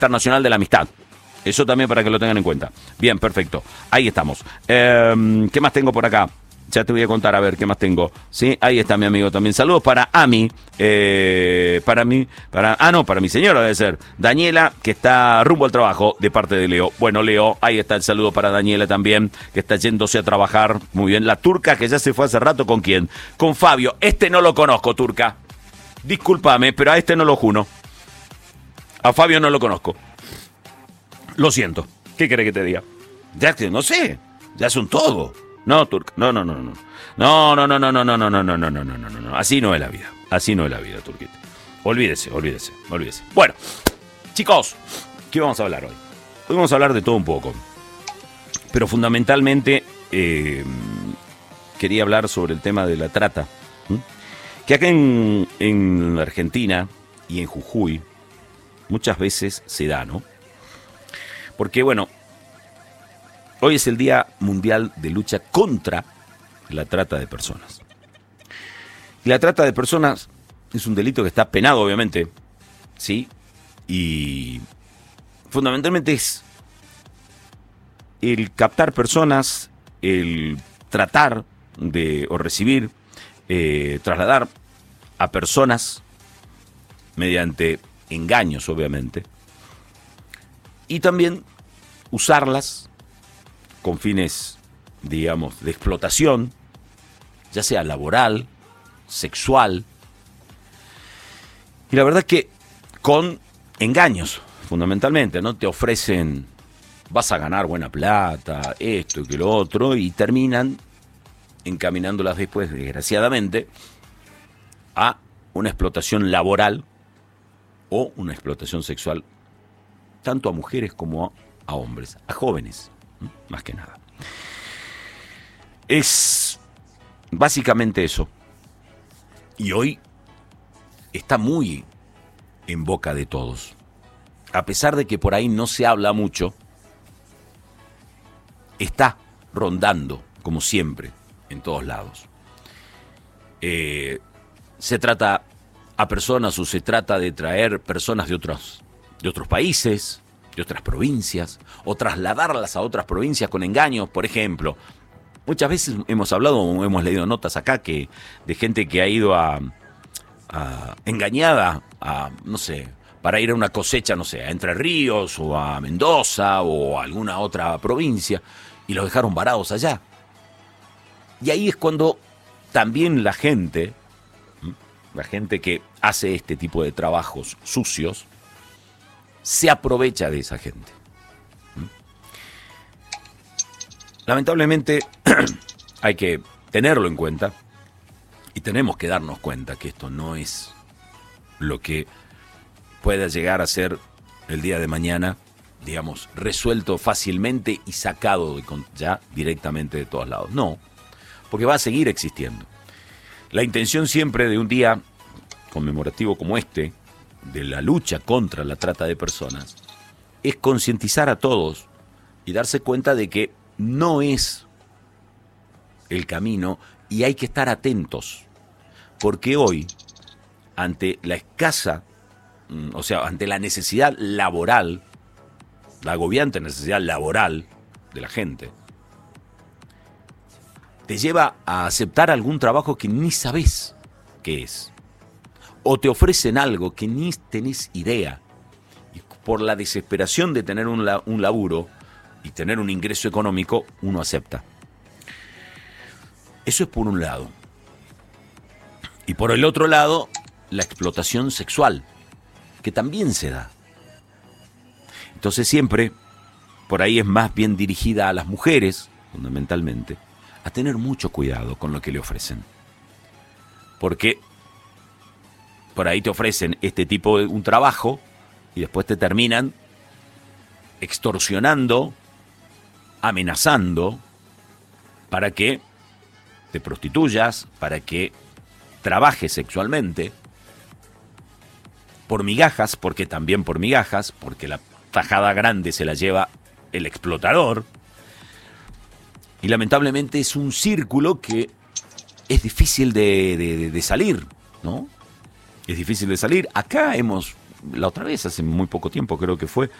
Internacional de la Amistad. Eso también para que lo tengan en cuenta. Bien, perfecto. Ahí estamos. ¿Qué más tengo por acá? Ya te voy a contar, a ver, ¿qué más tengo? Sí, ahí está mi amigo también. Saludos para Ami, para mi señora debe ser, Daniela, que está rumbo al trabajo de parte de Leo. Bueno, Leo, ahí está el saludo para Daniela también, que está yéndose a trabajar. Muy bien, la turca que ya se fue hace rato, ¿con quién? Con Fabio. Este no lo conozco, turca. Discúlpame, pero a este no lo juno. A Fabio no lo conozco. Lo siento. ¿Qué querés que te diga? Ya que no sé. Ya es un todo. No, turca. No. No. Así no es la vida. Así no es la vida, turquita. Olvídese. Bueno, chicos, ¿qué vamos a hablar hoy? Hoy vamos a hablar de todo un poco. Pero fundamentalmente quería hablar sobre el tema de la trata. Que acá en Argentina y en Jujuy muchas veces se da, ¿no? Porque, bueno, hoy es el Día Mundial de Lucha contra la Trata de Personas. Y la trata de personas es un delito que está penado, obviamente, ¿sí? Y fundamentalmente es el captar personas, el tratar de o recibir, trasladar a personas mediante engaños, obviamente, y también usarlas con fines, digamos, de explotación, ya sea laboral, sexual, y la verdad es que con engaños, fundamentalmente, ¿no? Te ofrecen, vas a ganar buena plata, esto y que lo otro, y terminan encaminándolas después, desgraciadamente, a una explotación laboral o una explotación sexual, tanto a mujeres como a hombres, a jóvenes, más que nada. Es básicamente eso. Y hoy está muy en boca de todos. A pesar de que por ahí no se habla mucho, está rondando, como siempre, en todos lados. Se trata a personas o se trata de traer personas de otros países, de otras provincias, o trasladarlas a otras provincias con engaños, por ejemplo. Muchas veces hemos hablado o hemos leído notas acá de gente que ha ido engañada a, no sé, para ir a una cosecha, no sé, a Entre Ríos o a Mendoza o a alguna otra provincia, y los dejaron varados allá. Y ahí es cuando también la gente que hace este tipo de trabajos sucios, se aprovecha de esa gente. Lamentablemente hay que tenerlo en cuenta y tenemos que darnos cuenta que esto no es lo que pueda llegar a ser el día de mañana, digamos, resuelto fácilmente y sacado ya directamente de todos lados. No, porque va a seguir existiendo. La intención siempre de un día conmemorativo como este, de la lucha contra la trata de personas, es concientizar a todos y darse cuenta de que no es el camino y hay que estar atentos, porque hoy, ante la escasa, ante la necesidad laboral, la agobiante necesidad laboral de la gente, te lleva a aceptar algún trabajo que ni sabes qué es, o te ofrecen algo que ni tenés idea, y por la desesperación de tener un laburo y tener un ingreso económico, uno acepta. Eso es por un lado. Y por el otro lado, la explotación sexual, que también se da. Entonces siempre, por ahí es más bien dirigida a las mujeres, fundamentalmente, a tener mucho cuidado con lo que le ofrecen. Porque por ahí te ofrecen este tipo de un trabajo y después te terminan extorsionando, amenazando, para que te prostituyas, para que trabajes sexualmente, por migajas, porque también por migajas, porque la tajada grande se la lleva el explotador. Y lamentablemente es un círculo que es difícil de salir, ¿no? Es difícil de salir. Acá hemos la otra vez, hace muy poco tiempo creo que fue,